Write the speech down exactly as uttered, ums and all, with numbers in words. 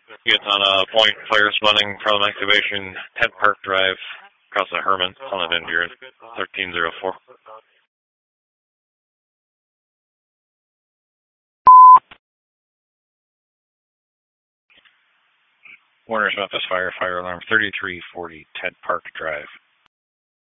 It's on a point, fire responding, problem activation, Ted Park Drive, across the Herman, on an Endurance, thirteen oh four. Warner's Memphis Fire, fire alarm thirty-three forty, Ted Park Drive.